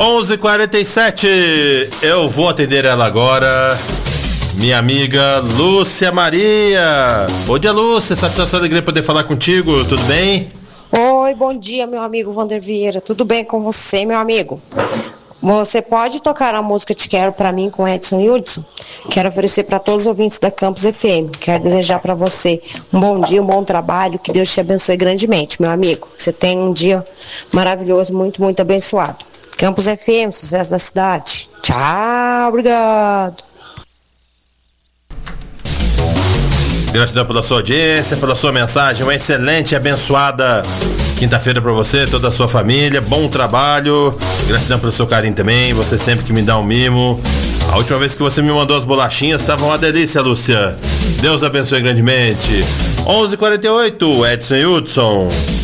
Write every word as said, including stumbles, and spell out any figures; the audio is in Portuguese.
onze e quarenta e sete, eu vou atender ela agora. Minha amiga Lúcia Maria. Bom dia, Lúcia, satisfação e alegria poder falar contigo, tudo bem? Oi, bom dia, meu amigo Vander Vieira, tudo bem com você, meu amigo? Você pode tocar a música Te Quero pra mim com Edson Hudson? Quero oferecer para todos os ouvintes da Campus F M. Quero desejar para você um bom dia, um bom trabalho, que Deus te abençoe grandemente, meu amigo. Você tem um dia maravilhoso, muito, muito abençoado. Campus F M, sucesso da cidade. Tchau, obrigado. Gratidão pela sua audiência, pela sua mensagem. Uma excelente e abençoada quinta-feira pra você, toda a sua família. Bom trabalho. Gratidão pelo seu carinho também. Você sempre que me dá um mimo. A última vez que você me mandou as bolachinhas estava uma delícia, Lúcia. Deus abençoe grandemente. onze e quarenta e oito, Edson Hudson.